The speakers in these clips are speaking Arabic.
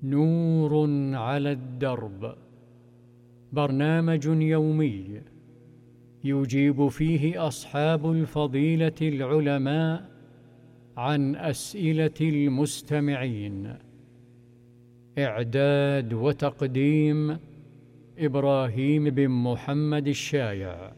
نور على الدرب، برنامج يومي يجيب فيه أصحاب الفضيلة العلماء عن أسئلة المستمعين. إعداد وتقديم إبراهيم بن محمد الشايع.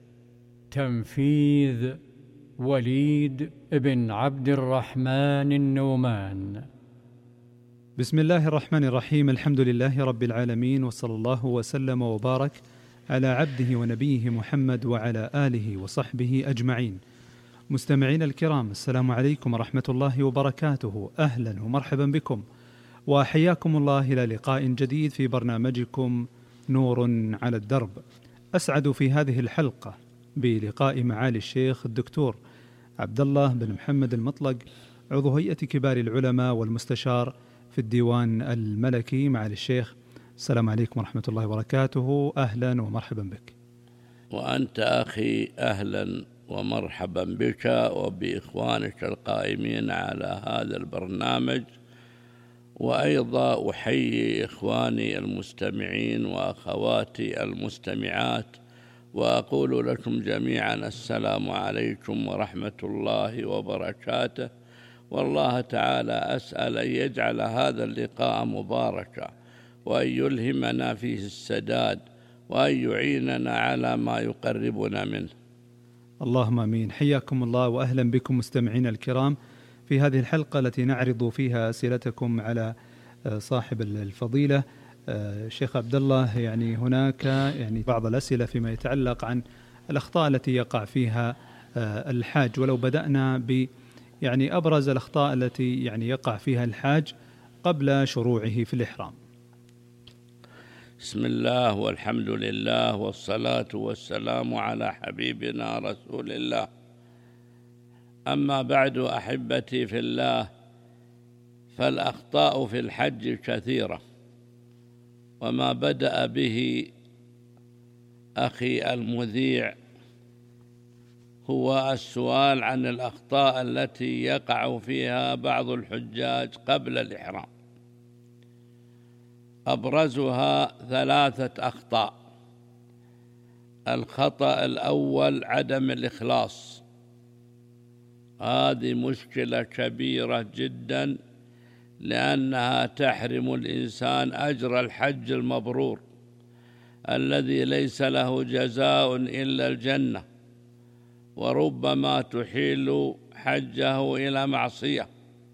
تنفيذ وليد بن عبد الرحمن النومان. بسم الله الرحمن الرحيم. الحمد لله رب العالمين، وصلى الله وسلم وبارك على عبده ونبيه محمد وعلى آله وصحبه أجمعين. مستمعين الكرام، السلام عليكم ورحمة الله وبركاته. أهلا ومرحبا بكم، وحياكم الله إلى لقاء جديد في برنامجكم نور على الدرب. أسعد في هذه الحلقة بلقاء معالي الشيخ الدكتور عبد الله بن محمد المطلق، عضو هيئة كبار العلماء والمستشار في الديوان الملكي. معالي الشيخ، السلام عليكم ورحمة الله وبركاته. أهلا ومرحبا بك. وأنت أخي أهلا ومرحبا بك وبإخوانك القائمين على هذا البرنامج، وأيضا أحيي إخواني المستمعين وأخواتي المستمعات، وأقول لكم جميعا السلام عليكم ورحمة الله وبركاته. والله تعالى أسأل أن يجعل هذا اللقاء مباركا، وأن يلهمنا فيه السداد، وأن يعيننا على ما يقربنا منه. اللهم آمين. حياكم الله وأهلا بكم مستمعين الكرام في هذه الحلقة التي نعرض فيها أسئلتكم على صاحب الفضيلة شيخ عبد الله. يعني هناك بعض الأسئلة فيما يتعلق عن الأخطاء التي يقع فيها الحاج، ولو بدأنا ب أبرز الأخطاء التي يقع فيها الحاج قبل شروعه في الإحرام. بسم الله والحمد لله والصلاة والسلام على حبيبنا رسول الله. أما بعد، أحبتي في الله، فالأخطاء في الحج كثيرة، وما بدأ به أخي المذيع هو السؤال عن الأخطاء التي يقع فيها بعض الحجاج قبل الإحرام. أبرزها 3 أخطاء. الخطأ الأول عدم الإخلاص. هذه مشكلة كبيرة جدا، لأنها تحرم الإنسان أجر الحج المبرور الذي ليس له جزاء إلا الجنة، وربما تحيل حجه إلى معصية،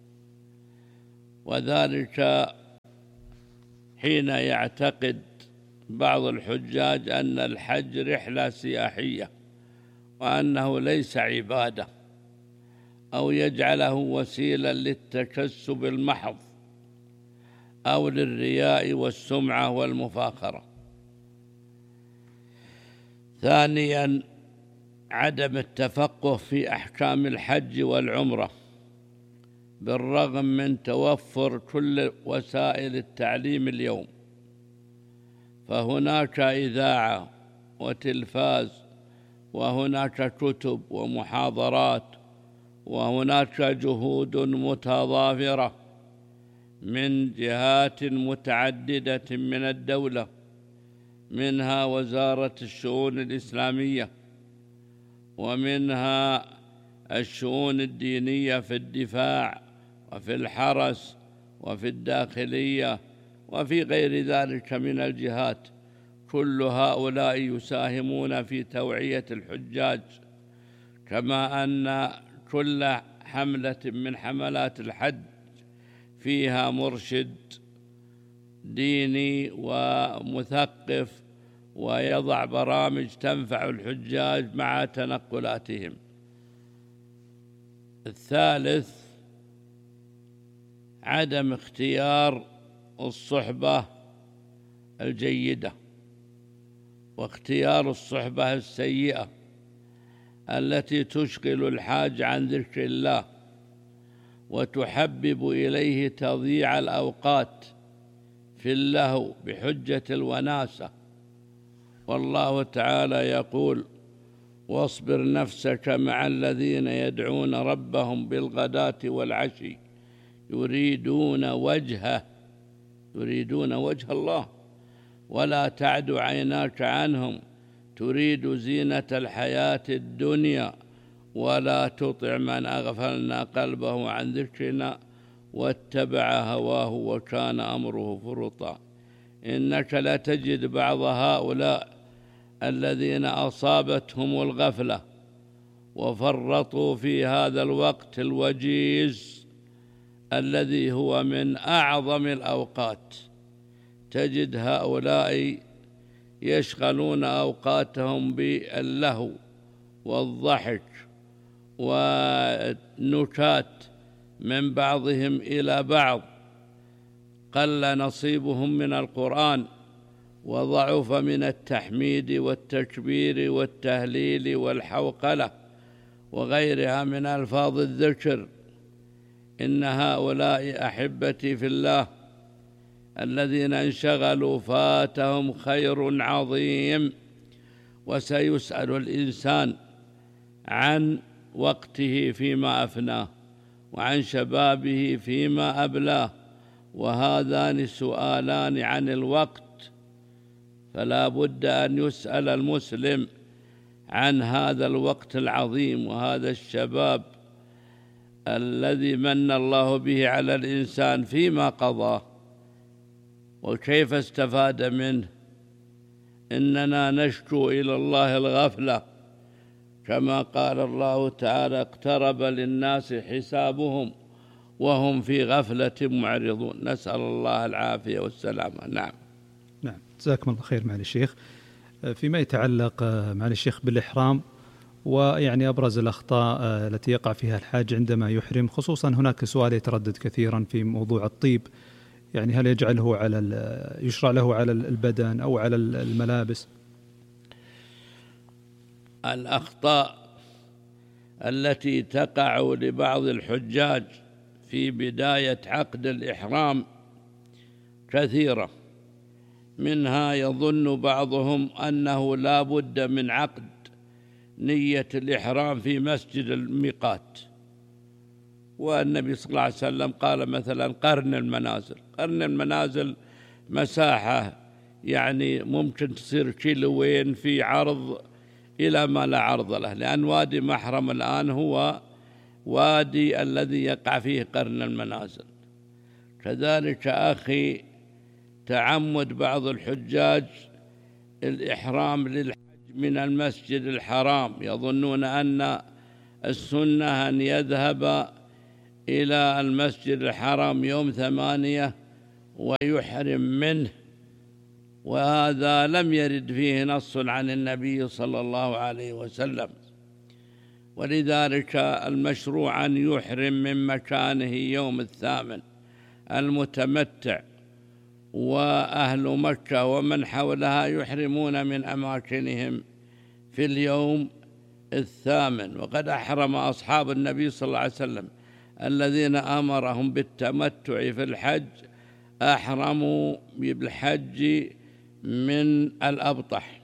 وذلك حين يعتقد بعض الحجاج أن الحج رحلة سياحية وأنه ليس عبادة، أو يجعله وسيلة للتكسب المحض أو للرياء والسمعة والمفاخرة. ثانيا، عدم التفقه في أحكام الحج والعمرة، بالرغم من توفر كل وسائل التعليم اليوم، فهناك إذاعة وتلفاز، وهناك كتب ومحاضرات، وهناك جهود متضافرة من جهات متعددة من الدولة، منها وزارة الشؤون الإسلامية، ومنها الشؤون الدينية في الدفاع وفي الحرس وفي الداخلية وفي غير ذلك من الجهات. كل هؤلاء يساهمون في توعية الحجاج، كما أن كل حملة من حملات الحج فيها مرشد ديني ومثقف، ويضع برامج تنفع الحجاج مع تنقلاتهم. الثالث، عدم اختيار الصحبة الجيدة، واختيار الصحبة السيئة التي تشغل الحاج عن ذكر الله وتحبب إليه تضييع الأوقات في اللهو بحجة الوناسة. والله تعالى يقول: واصبر نفسك مع الذين يدعون ربهم بالغداة والعشي يريدون وجهه يريدون وجه الله، ولا تعد عيناك عنهم تريد زينة الحياة الدنيا، ولا تطع من أغفلنا قلبه عن ذكرنا واتبع هواه وكان أمره فرطا. إنك لتجد بعض هؤلاء الذين أصابتهم الغفلة وفرطوا في هذا الوقت الوجيز الذي هو من أعظم الأوقات، تجد هؤلاء يشغلون أوقاتهم باللهو والضحك والنكات من بعضهم إلى بعض، قل نصيبهم من القرآن وضعف من التحميد والتكبير والتهليل والحوقلة وغيرها من ألفاظ الذكر. إن هؤلاء أحبتي في الله الذين انشغلوا فاتهم خير عظيم، وسيسأل الإنسان عن وقته فيما أفناه وعن شبابه فيما أبلاه، وهذان سؤالان عن الوقت، فلا بد أن يسأل المسلم عن هذا الوقت العظيم وهذا الشباب الذي من الله به على الإنسان فيما قضاه وكيف استفاد منه. إننا نشكو إلى الله الغفلة، كما قال الله تعالى: اقترب للناس حسابهم وهم في غفلة معرضون. نسأل الله العافية والسلامة. نعم. جزاكم الله خير معالي الشيخ. فيما يتعلق معالي الشيخ بالإحرام، ويعني أبرز الأخطاء التي يقع فيها الحاج عندما يحرم، خصوصا هناك سؤال يتردد كثيرا في موضوع الطيب، يعني هل يشرع له على البدن أو على الملابس؟ الأخطاء التي تقع لبعض الحجاج في بداية عقد الإحرام كثيرة، منها يظن بعضهم أنه لا بد من عقد نية الإحرام في مسجد الميقات، والنبي صلى الله عليه وسلم قال مثلا قرن المنازل مساحة يعني ممكن تصير كيلوين في عرض إلى ما لا عرض له، لأن وادي محرم الآن هو وادي الذي يقع فيه قرن المنازل. كذلك أخي تعمد بعض الحجاج الإحرام للحج من المسجد الحرام، يظنون أن السنة أن يذهب إلى المسجد الحرام يوم 8 ويحرم منه، وهذا لم يرد فيه نص عن النبي صلى الله عليه وسلم. ولذلك المشروع أن يحرم من مكانه يوم 8 المتمتع، وأهل مكة ومن حولها يحرمون من أماكنهم في اليوم 8. وقد أحرم أصحاب النبي صلى الله عليه وسلم الذين أمرهم بالتمتع في الحج، أحرموا بالحج من الأبطح.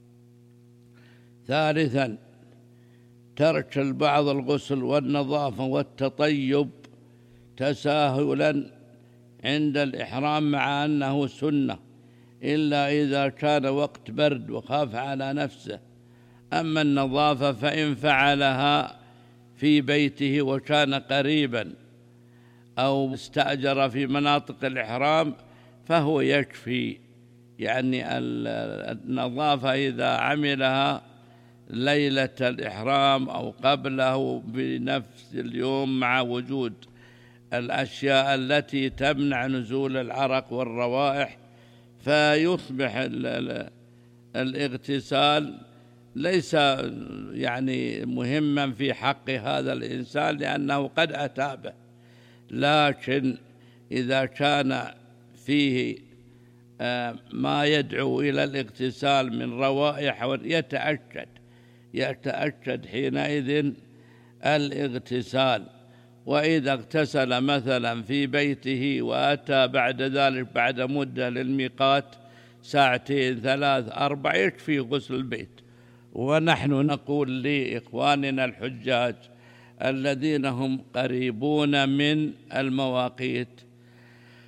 ثالثا ترك البعض الغسل والنظافة والتطيب تساهلا عند الإحرام، مع أنه سنة إلا إذا كان وقت برد وخاف على نفسه. أما النظافة فإن فعلها في بيته وكان قريبا أو استأجر في مناطق الإحرام فهو يكفي، يعني النظافة إذا عملها ليلة الإحرام أو قبله بنفس اليوم مع وجود الأشياء التي تمنع نزول العرق والروائح، فيصبح الاغتسال ليس يعني مهما في حق هذا الإنسان لأنه قد أتى به. لكن إذا كان فيه ما يدعو إلى الاغتسال من روائح يتأكد حينئذ الاغتسال. وإذا اغتسل مثلا في بيته وأتى بعد ذلك بعد مدة للميقات 2 3 4 يكفي غسل البيت. ونحن نقول لإخواننا الحجاج الذين هم قريبون من المواقيت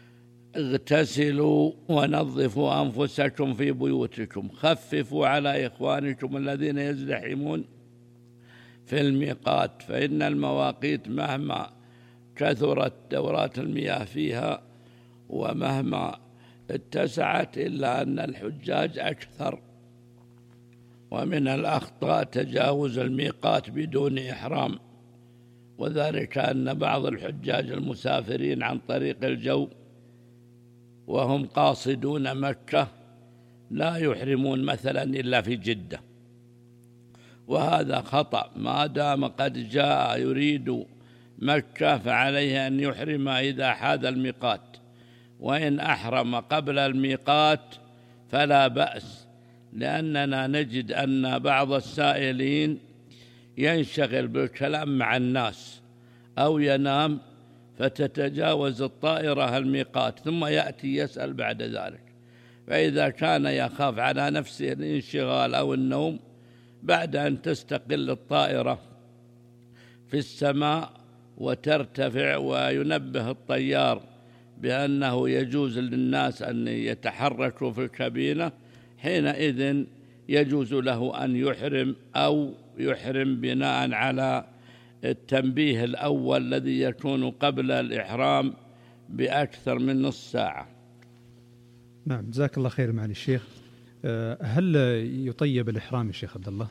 اغتسلوا ونظفوا أنفسكم في بيوتكم، خففوا على إخوانكم الذين يزدحمون في الميقات، فإن المواقيت مهما كثرت دورات المياه فيها ومهما اتسعت إلا أن الحجاج أكثر. ومن الأخطاء تجاوز الميقات بدون إحرام، وذلك أن بعض الحجاج المسافرين عن طريق الجو وهم قاصدون مكة لا يحرمون مثلا إلا في جدة، وهذا خطأ. ما دام قد جاء يريد مكة فعليه أن يحرم إذا حاد الميقات، وإن أحرم قبل الميقات فلا بأس، لأننا نجد أن بعض السائلين ينشغل بالكلام مع الناس أو ينام فتتجاوز الطائرة الميقات ثم يأتي يسأل بعد ذلك، فإذا كان يخاف على نفسه الانشغال أو النوم بعد أن تستقل الطائرة في السماء وترتفع وينبه الطيار بأنه يجوز للناس أن يتحركوا في الكابينة، حينئذ يجوز له أن يحرم أو يحرم بناء على التنبيه الأول الذي يكون قبل الإحرام بأكثر من نصف ساعة. نعم، جزاك الله خير معالي الشيخ. هل يطيب الإحرام يا شيخ عبد الله؟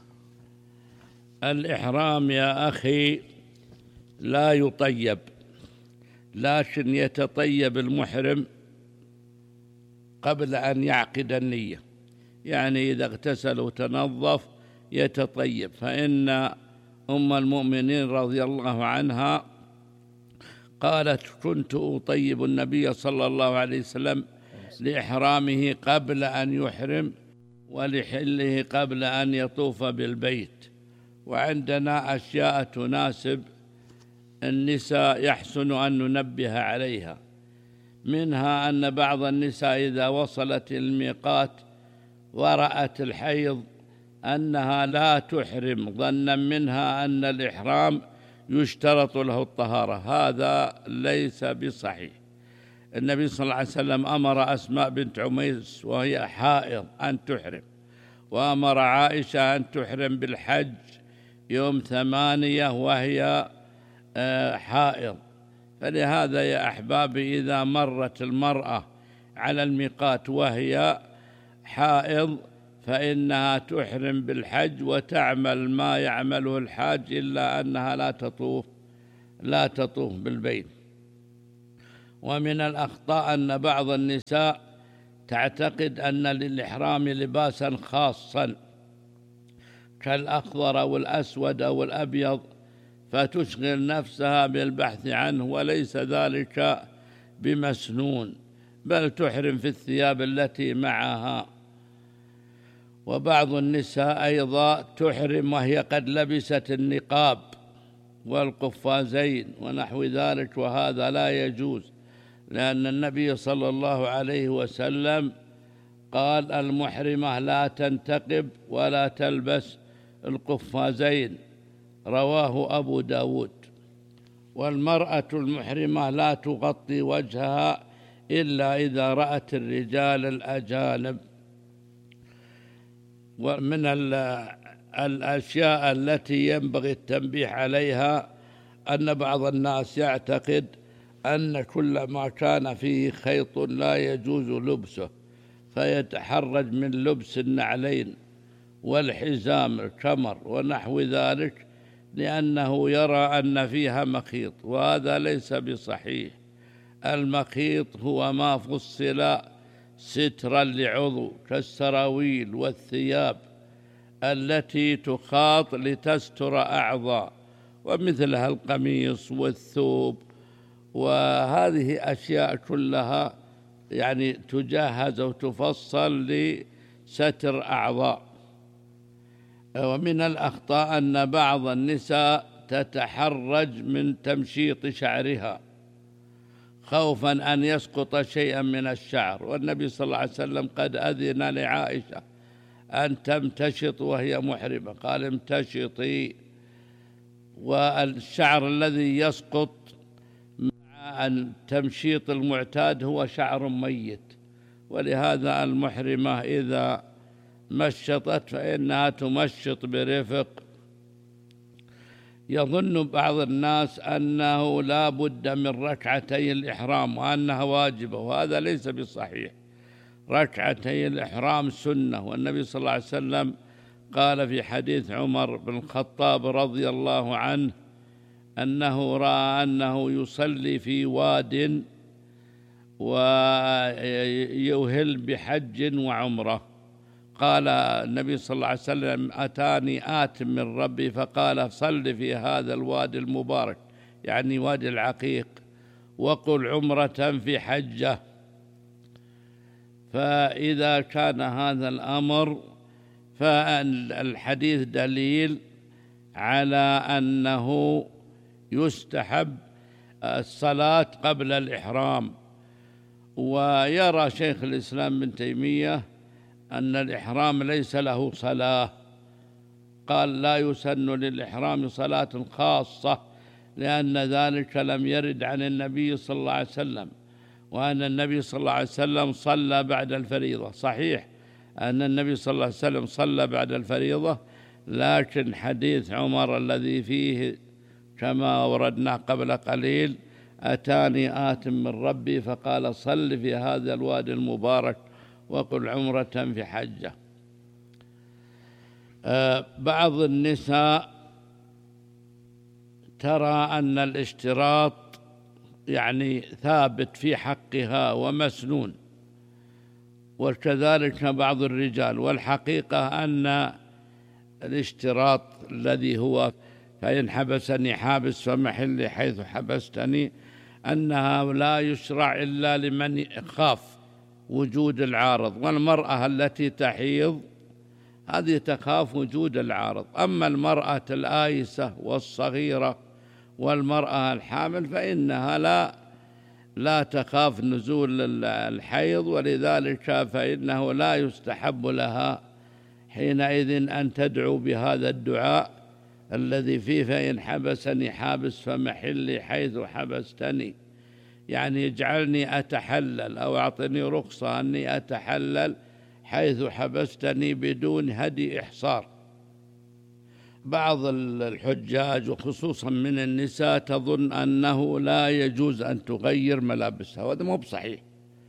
الإحرام يا أخي لا يطيب، لكن يتطيب المحرم قبل أن يعقد النية، يعني إذا اغتسل وتنظف يتطيب. فإن أم المؤمنين رضي الله عنها قالت: كنت أطيب النبي صلى الله عليه وسلم لإحرامه قبل أن يحرم ولحله قبل أن يطوف بالبيت. وعندنا أشياء تناسب النساء يحسن أن ننبه عليها، منها أن بعض النساء إذا وصلت الميقات ورأت الحيض أنها لا تحرم ظنا منها أن الإحرام يشترط له الطهارة، هذا ليس بصحيح. النبي صلى الله عليه وسلم أمر أسماء بنت عميس وهي حائض أن تحرم، وأمر عائشة أن تحرم بالحج يوم 8 وهي حائض. فلهذا يا أحبابي إذا مرت المرأة على الميقات وهي حائض فإنها تحرم بالحج وتعمل ما يعمله الحاج، إلا أنها لا تطوف بالبيت. ومن الأخطاء أن بعض النساء تعتقد أن للإحرام لباسا خاصا كالأخضر أو الأسود أو الأبيض، فتشغل نفسها بالبحث عنه، وليس ذلك بمسنون، بل تحرم في الثياب التي معها. وبعض النساء أيضا تحرم وهي قد لبست النقاب والقفازين ونحو ذلك، وهذا لا يجوز، لأن النبي صلى الله عليه وسلم قال: المحرمة لا تنتقب ولا تلبس القفازين، رواه أبو داود. والمرأة المحرمة لا تغطي وجهها إلا إذا رأت الرجال الأجانب. ومن الأشياء التي ينبغي التنبيه عليها أن بعض الناس يعتقد أن كل ما كان فيه خيط لا يجوز لبسه، فيتحرج من لبس النعلين والحزام الكمر ونحو ذلك، لأنه يرى أن فيها مخيط، وهذا ليس بصحيح. المخيط هو ما فصل سترا لعضو كالسراويل والثياب التي تخاط لتستر أعضاء، ومثلها القميص والثوب، وهذه أشياء كلها يعني تجهز وتفصل لستر أعضاء. ومن الأخطاء أن بعض النساء تتحرج من تمشيط شعرها خوفا أن يسقط شيئا من الشعر، والنبي صلى الله عليه وسلم قد أذن لعائشة أن تمتشط وهي محرمة، قال: امتشطي. والشعر الذي يسقط مع والتمشيط المعتاد هو شعر ميت، ولهذا المحرمة إذا مشطت فإنها تمشط برفق. يظن بعض الناس أنه لا بد من ركعتي الإحرام وأنها واجبة، وهذا ليس بصحيح. ركعتي الإحرام سنة، والنبي صلى الله عليه وسلم قال في حديث عمر بن الخطاب رضي الله عنه أنه رأى أنه يصلي في واد ويهل بحج وعمرة. قال النبي صلى الله عليه وسلم: أتاني آت من ربي فقال: صل في هذا الوادي المبارك، يعني وادي العقيق، وقل عمرة في حجة. فإذا كان هذا الأمر فالحديث دليل على أنه يستحب الصلاة قبل الإحرام. ويرى شيخ الإسلام ابن تيمية أن الإحرام ليس له صلاة، قال: لا يسن للإحرام صلاة خاصة، لأن ذلك لم يرد عن النبي صلى الله عليه وسلم، وأن النبي صلى الله عليه وسلم صلى بعد الفريضة. صحيح أن النبي صلى الله عليه وسلم صلى بعد الفريضة، لكن حديث عمر الذي فيه كما وردنا قبل قليل: أتاني آت من ربي فقال: صل في هذا الوادي المبارك وقل عمرة في حجة. بعض النساء ترى أن الاشتراط يعني ثابت في حقها ومسنون، وكذلك بعض الرجال. والحقيقة أن الاشتراط الذي هو فإن حبسني حابس فمحلي حيث حبستني، أنها لا يشرع إلا لمن يخاف وجود العارض. والمرأة التي تحيض هذه تخاف وجود العارض. أما المرأة الآيسة والصغيرة والمرأة الحامل فإنها لا تخاف نزول الحيض، ولذلك فإنه لا يستحب لها حينئذ أن تدعو بهذا الدعاء الذي فيه: فإن حبسني حابس فمحلي حيث حبستني، يعني اجعلني أتحلل أو أعطني رخصة أني أتحلل حيث حبستني بدون هدي إحصار. بعض الحجاج وخصوصا من النساء تظن أنه لا يجوز أن تغير ملابسها، وهذا مو بصحيح.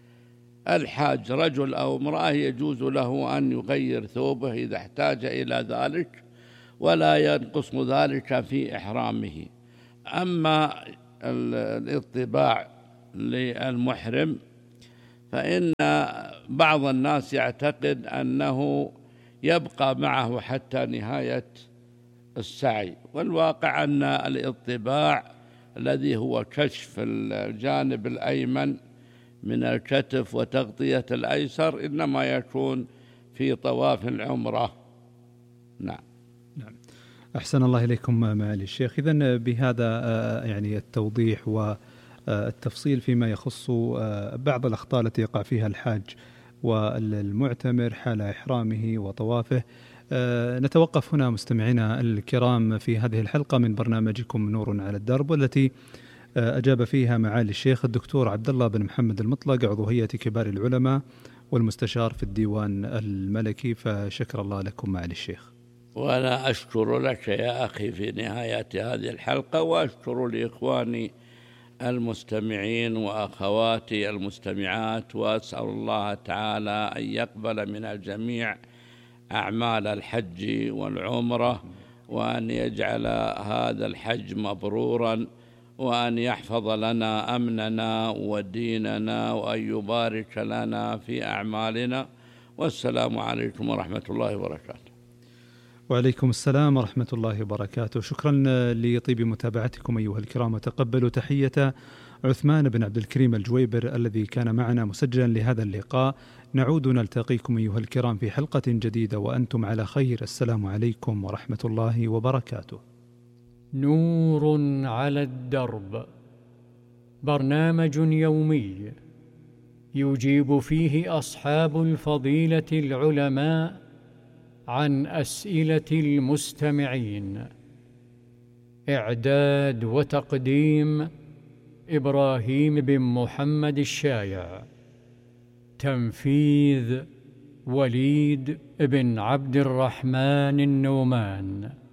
الحاج رجل أو امرأة يجوز له أن يغير ثوبه إذا احتاج إلى ذلك، ولا ينقص ذلك في إحرامه. أما الاطباع للمحرم فإن بعض الناس يعتقد أنه يبقى معه حتى نهاية السعي، والواقع أن الاطباع الذي هو كشف الجانب الأيمن من الكتف وتغطية الأيسر إنما يكون في طواف العمرة. نعم. أحسن الله إليكم معالي الشيخ. إذن بهذا يعني التوضيح والتفصيل فيما يخص بعض الأخطاء التي يقع فيها الحاج والمعتمر حال إحرامه وطوافه، نتوقف هنا مستمعينا الكرام في هذه الحلقة من برنامجكم نور على الدرب، والتي أجاب فيها معالي الشيخ الدكتور عبد الله بن محمد المطلق، عضو هيئة كبار العلماء والمستشار في الديوان الملكي. فشكر الله لكم معالي الشيخ. وأنا أشكر لك يا أخي في نهاية هذه الحلقة، وأشكر لإخواني المستمعين وأخواتي المستمعات، وأسأل الله تعالى أن يقبل من الجميع أعمال الحج والعمرة، وأن يجعل هذا الحج مبرورا، وأن يحفظ لنا أمننا وديننا، وأن يبارك لنا في أعمالنا. والسلام عليكم ورحمة الله وبركاته. وعليكم السلام ورحمة الله وبركاته. شكرا لطيب متابعتكم أيها الكرام، وتقبلوا تحية عثمان بن عبد الكريم الجويبر الذي كان معنا مسجلا لهذا اللقاء. نعود نلتقيكم أيها الكرام في حلقة جديدة وأنتم على خير. السلام عليكم ورحمة الله وبركاته. نور على الدرب، برنامج يومي يجيب فيه أصحاب الفضيلة العلماء عن أسئلة المستمعين. إعداد وتقديم إبراهيم بن محمد الشايع. تنفيذ: وليد بن عبد الرحمن النومان.